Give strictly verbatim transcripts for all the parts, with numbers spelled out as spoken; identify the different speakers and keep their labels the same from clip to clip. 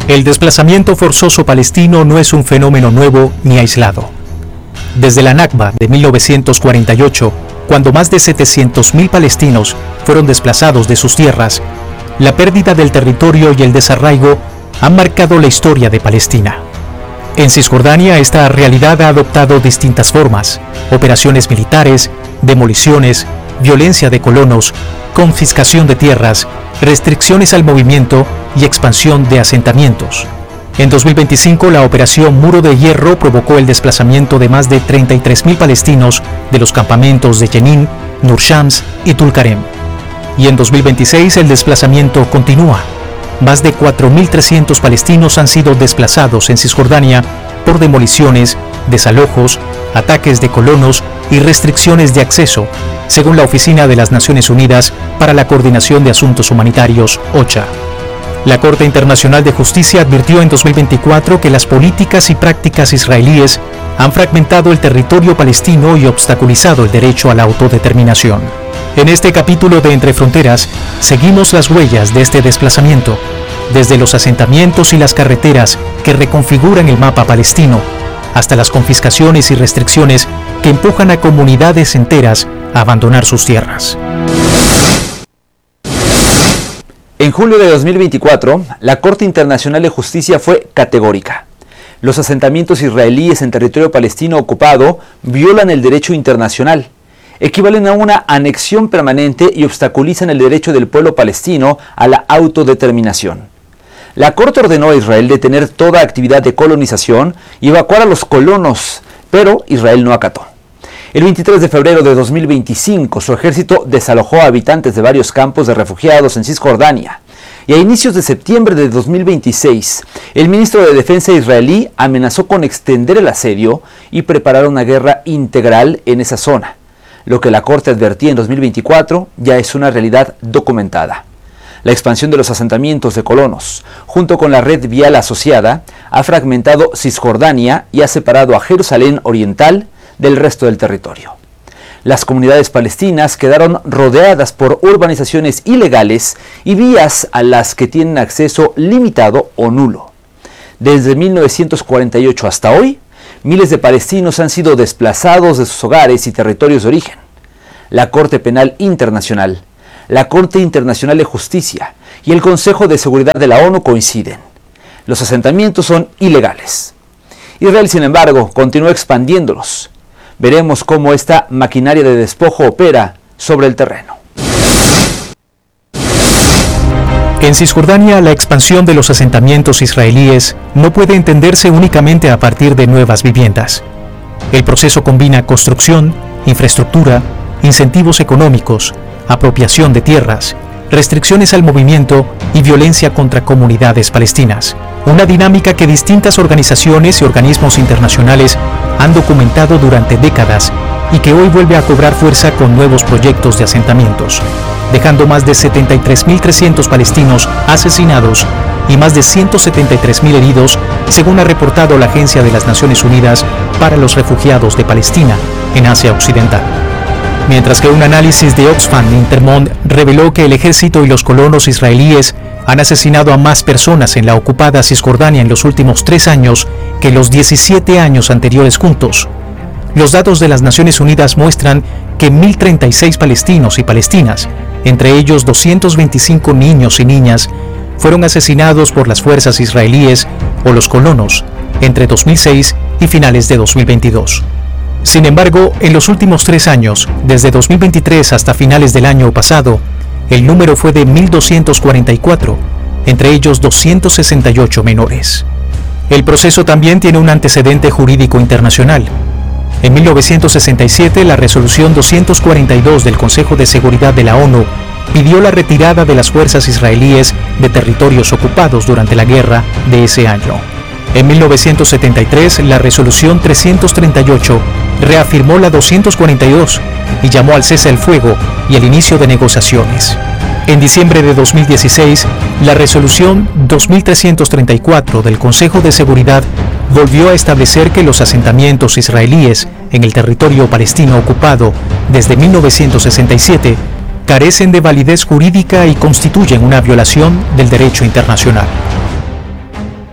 Speaker 1: El desplazamiento forzoso palestino no es un fenómeno nuevo ni aislado. Desde la Nakba de mil novecientos cuarenta y ocho, cuando más de setecientos mil palestinos fueron desplazados de sus tierras, la pérdida del territorio y el desarraigo han marcado la historia de Palestina. En Cisjordania, esta realidad ha adoptado distintas formas: operaciones militares, demoliciones, violencia de colonos, confiscación de tierras, restricciones al movimiento y expansión de asentamientos. En dos mil veinticinco, la operación Muro de Hierro provocó el desplazamiento de más de treinta y tres mil palestinos de los campamentos de Jenin, Nur Shams y Tulkarem. Y en dos mil veintiséis el desplazamiento continúa. Más de cuatro mil trescientos palestinos han sido desplazados en Cisjordania por demoliciones, desalojos, ataques de colonos y restricciones de acceso, según la Oficina de las Naciones Unidas para la Coordinación de Asuntos Humanitarios, OCHA. La Corte Internacional de Justicia advirtió en dos mil veinticuatro que las políticas y prácticas israelíes han fragmentado el territorio palestino y obstaculizado el derecho a la autodeterminación. En este capítulo de Entre Fronteras, seguimos las huellas de este desplazamiento, desde los asentamientos y las carreteras que reconfiguran el mapa palestino, hasta las confiscaciones y restricciones que empujan a comunidades enteras a abandonar sus tierras.
Speaker 2: En julio de dos mil veinticuatro, la Corte Internacional de Justicia fue categórica. Los asentamientos israelíes en territorio palestino ocupado violan el derecho internacional, equivalen a una anexión permanente y obstaculizan el derecho del pueblo palestino a la autodeterminación. La Corte ordenó a Israel detener toda actividad de colonización y evacuar a los colonos, pero Israel no acató. El veintitrés de febrero de dos mil veinticinco, su ejército desalojó a habitantes de varios campos de refugiados en Cisjordania. Y a inicios de septiembre de dos mil veintiséis, el ministro de Defensa israelí amenazó con extender el asedio y preparar una guerra integral en esa zona. Lo que la Corte advertía en dos mil veinticuatro ya es una realidad documentada. La expansión de los asentamientos de colonos, junto con la red vial asociada, ha fragmentado Cisjordania y ha separado a Jerusalén Oriental del resto del territorio. Las comunidades palestinas quedaron rodeadas por urbanizaciones ilegales y vías a las que tienen acceso limitado o nulo. Desde mil novecientos cuarenta y ocho hasta hoy, miles de palestinos han sido desplazados de sus hogares y territorios de origen. La Corte Penal Internacional, la Corte Internacional de Justicia y el Consejo de Seguridad de la ONU coinciden. Los asentamientos son ilegales. Israel, sin embargo, continúa expandiéndolos. Veremos cómo esta maquinaria de despojo opera sobre el terreno.
Speaker 1: En Cisjordania, la expansión de los asentamientos israelíes no puede entenderse únicamente a partir de nuevas viviendas. El proceso combina construcción, infraestructura, incentivos económicos, apropiación de tierras, restricciones al movimiento y violencia contra comunidades palestinas. Una dinámica que distintas organizaciones y organismos internacionales han documentado durante décadas y que hoy vuelve a cobrar fuerza con nuevos proyectos de asentamientos, dejando más de setenta y tres mil trescientos palestinos asesinados y más de ciento setenta y tres mil heridos, según ha reportado la Agencia de las Naciones Unidas para los Refugiados de Palestina en Asia Occidental. Mientras que un análisis de Oxfam Intermón reveló que el ejército y los colonos israelíes han asesinado a más personas en la ocupada Cisjordania en los últimos tres años que los diecisiete años anteriores juntos. Los datos de las Naciones Unidas muestran que mil treinta y seis palestinos y palestinas, entre ellos doscientos veinticinco niños y niñas, fueron asesinados por las fuerzas israelíes o los colonos entre dos mil seis y finales de dos mil veintidós. Sin embargo, en los últimos tres años, desde dos mil veintitrés hasta finales del año pasado, el número fue de mil doscientos cuarenta y cuatro, entre ellos doscientos sesenta y ocho menores. El proceso también tiene un antecedente jurídico internacional. En mil novecientos sesenta y siete, la resolución doscientos cuarenta y dos del Consejo de Seguridad de la ONU pidió la retirada de las fuerzas israelíes de territorios ocupados durante la guerra de ese año. En mil novecientos setenta y tres, la resolución trescientos treinta y ocho reafirmó la doscientos cuarenta y dos y llamó al cese el fuego y el inicio de negociaciones. En diciembre de dos mil dieciséis, la resolución dos mil trescientos treinta y cuatro del Consejo de Seguridad volvió a establecer que los asentamientos israelíes en el territorio palestino ocupado desde mil novecientos sesenta y siete carecen de validez jurídica y constituyen una violación del derecho internacional.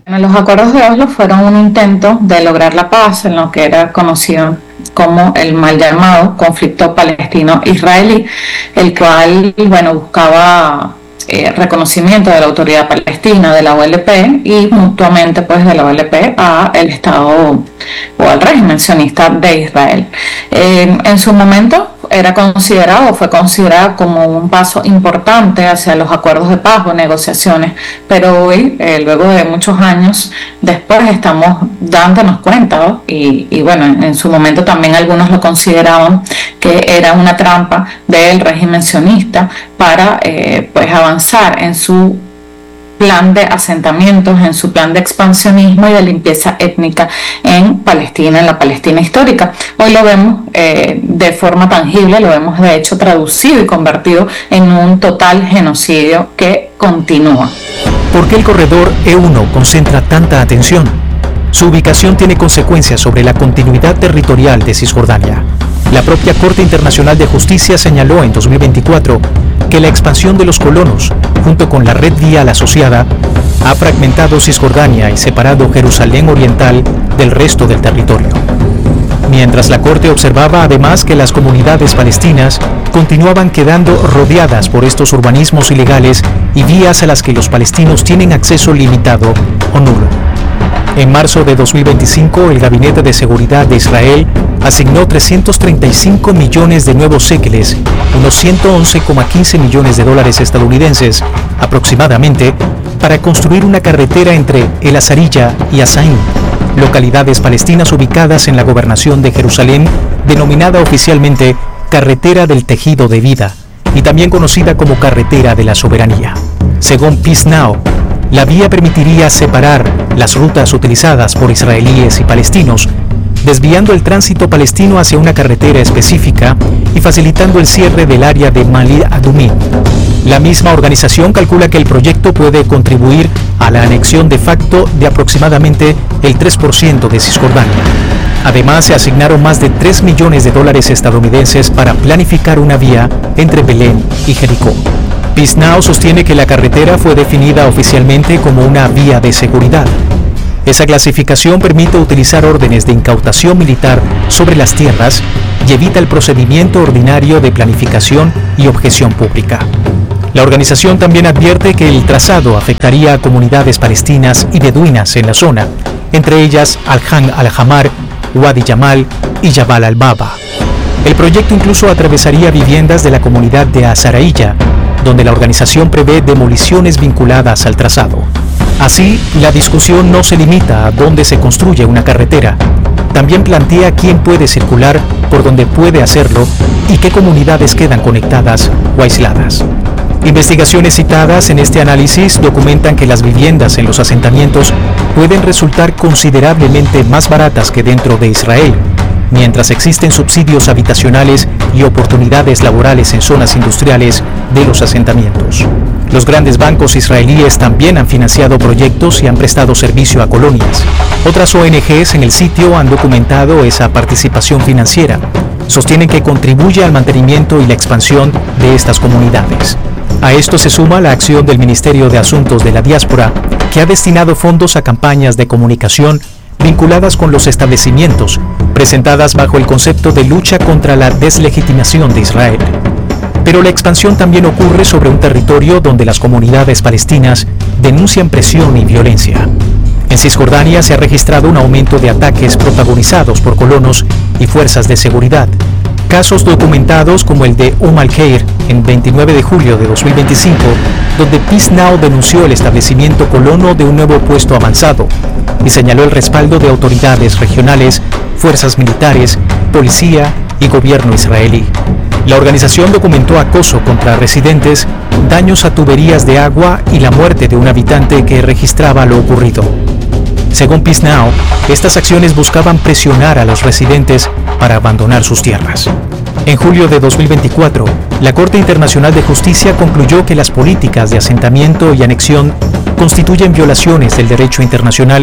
Speaker 3: Bueno, los acuerdos de Oslo fueron un intento de lograr la paz en lo que era conocido como el mal llamado conflicto palestino-israelí, el cual, bueno, buscaba eh, reconocimiento de la autoridad palestina, de la O L P, y mutuamente pues de la O L P a el Estado o al régimen sionista de Israel. Eh, en su momento era considerado, fue considerado como un paso importante hacia los acuerdos de paz o negociaciones, pero hoy, eh, luego de muchos años después, estamos dándonos cuenta, ¿no? y, y bueno, en, en su momento también algunos lo consideraban que era una trampa del régimen sionista para eh, pues avanzar en su plan de asentamientos, en su plan de expansionismo y de limpieza étnica en Palestina, en la Palestina histórica. Hoy lo vemos eh, de forma tangible, lo vemos de hecho traducido y convertido en un total genocidio que continúa.
Speaker 1: ¿Por qué el corredor E uno concentra tanta atención? Su ubicación tiene consecuencias sobre la continuidad territorial de Cisjordania. La propia Corte Internacional de Justicia señaló en dos mil veinticuatro que la expansión de los colonos, junto con la red vial asociada, ha fragmentado Cisjordania y separado Jerusalén Oriental del resto del territorio. Mientras la Corte observaba además que las comunidades palestinas continuaban quedando rodeadas por estos urbanismos ilegales y vías a las que los palestinos tienen acceso limitado o nulo. En marzo de dos mil veinticinco, el Gabinete de Seguridad de Israel asignó trescientos treinta y cinco millones de nuevos séqueles, unos ciento once coma quince millones de dólares estadounidenses, aproximadamente, para construir una carretera entre El Azariya y Asaín, localidades palestinas ubicadas en la gobernación de Jerusalén, denominada oficialmente Carretera del Tejido de Vida, y también conocida como Carretera de la Soberanía. Según Peace Now, la vía permitiría separar las rutas utilizadas por israelíes y palestinos, desviando el tránsito palestino hacia una carretera específica y facilitando el cierre del área de Ma'ale Adumim. La misma organización calcula que el proyecto puede contribuir a la anexión de facto de aproximadamente el tres por ciento de Cisjordania. Además, se asignaron más de tres millones de dólares estadounidenses para planificar una vía entre Belén y Jericó. Peace Now sostiene que la carretera fue definida oficialmente como una vía de seguridad. Esa clasificación permite utilizar órdenes de incautación militar sobre las tierras y evita el procedimiento ordinario de planificación y objeción pública. La organización también advierte que el trazado afectaría a comunidades palestinas y beduinas en la zona, entre ellas Al-Han al-Hamar, Wadi Yamal y Jabal al-Baba. El proyecto incluso atravesaría viviendas de la comunidad de Azariya, donde la organización prevé demoliciones vinculadas al trazado. Así, la discusión no se limita a dónde se construye una carretera, también plantea quién puede circular, por dónde puede hacerlo y qué comunidades quedan conectadas o aisladas. Investigaciones citadas en este análisis documentan que las viviendas en los asentamientos pueden resultar considerablemente más baratas que dentro de Israel, mientras existen subsidios habitacionales y oportunidades laborales en zonas industriales de los asentamientos. Los grandes bancos israelíes también han financiado proyectos y han prestado servicio a colonias. Otras O N Ges en el sitio han documentado esa participación financiera. Sostienen que contribuye al mantenimiento y la expansión de estas comunidades. A esto se suma la acción del Ministerio de Asuntos de la Diáspora, que ha destinado fondos a campañas de comunicación vinculadas con los establecimientos, presentadas bajo el concepto de lucha contra la deslegitimación de Israel. Pero la expansión también ocurre sobre un territorio donde las comunidades palestinas denuncian presión y violencia. En Cisjordania se ha registrado un aumento de ataques protagonizados por colonos y fuerzas de seguridad. Casos documentados como el de Umm al-Khair en veintinueve de julio de dos mil veinticinco, donde Peace Now denunció el establecimiento colono de un nuevo puesto avanzado y señaló el respaldo de autoridades regionales, fuerzas militares, policía y gobierno israelí. La organización documentó acoso contra residentes, daños a tuberías de agua y la muerte de un habitante que registraba lo ocurrido. Según Peace Now, estas acciones buscaban presionar a los residentes para abandonar sus tierras. En julio de dos mil veinticuatro, la Corte Internacional de Justicia concluyó que las políticas de asentamiento y anexión constituyen violaciones del derecho internacional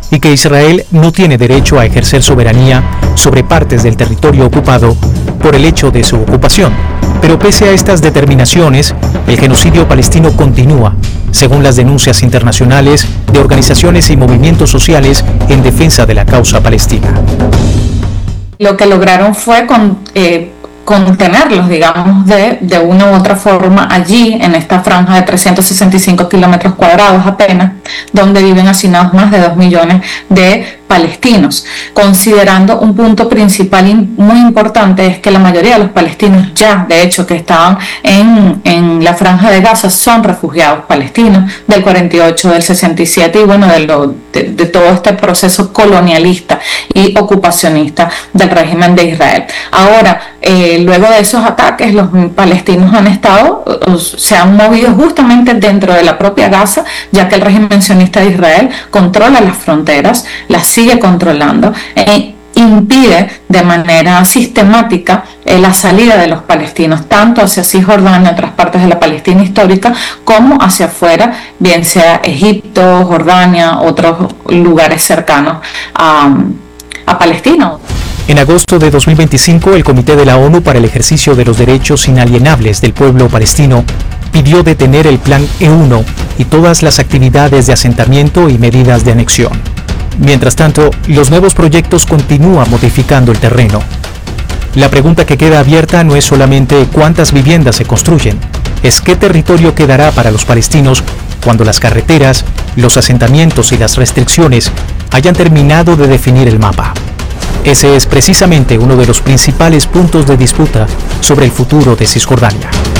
Speaker 1: y que Israel no tiene derecho a ejercer soberanía sobre partes del territorio ocupado por el hecho de su ocupación. Pero pese a estas determinaciones, el genocidio palestino continúa, según las denuncias internacionales de organizaciones y movimientos sociales en defensa de la causa palestina.
Speaker 3: Lo que lograron fue con, eh, contenerlos, digamos, de, de una u otra forma allí, en esta franja de trescientos sesenta y cinco kilómetros cuadrados apenas, donde viven hacinados más de dos millones de palestinos, considerando un punto principal y muy importante es que la mayoría de los palestinos ya, de hecho, que estaban en, en la franja de Gaza son refugiados palestinos del cuarenta y ocho, del sesenta y siete y bueno, de, lo, de, de todo este proceso colonialista y ocupacionista del régimen de Israel. Ahora, eh, luego de esos ataques, los palestinos han estado, se han movido justamente dentro de la propia Gaza, ya que el régimen sionista de Israel controla las fronteras, las sigue controlando e impide de manera sistemática eh, la salida de los palestinos, tanto hacia Cisjordania, otras partes de la Palestina histórica, como hacia afuera, bien sea Egipto, Jordania, otros lugares cercanos a, a Palestina.
Speaker 1: En agosto de dos mil veinticinco, el Comité de la ONU para el Ejercicio de los Derechos Inalienables del Pueblo Palestino pidió detener el Plan E uno y todas las actividades de asentamiento y medidas de anexión. Mientras tanto, los nuevos proyectos continúan modificando el terreno. La pregunta que queda abierta no es solamente cuántas viviendas se construyen, es qué territorio quedará para los palestinos cuando las carreteras, los asentamientos y las restricciones hayan terminado de definir el mapa. Ese es precisamente uno de los principales puntos de disputa sobre el futuro de Cisjordania.